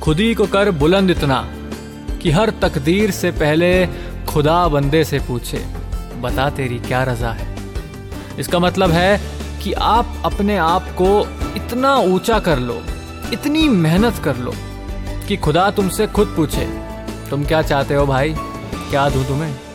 खुद ही को कर बुलंद इतना कि हर तकदीर से पहले खुदा बंदे से पूछे, बता तेरी क्या रजा है। इसका मतलब है कि आप अपने आप को इतना ऊंचा कर लो, इतनी मेहनत कर लो कि खुदा तुमसे खुद पूछे, तुम क्या चाहते हो भाई, क्या दूं तुम्हें।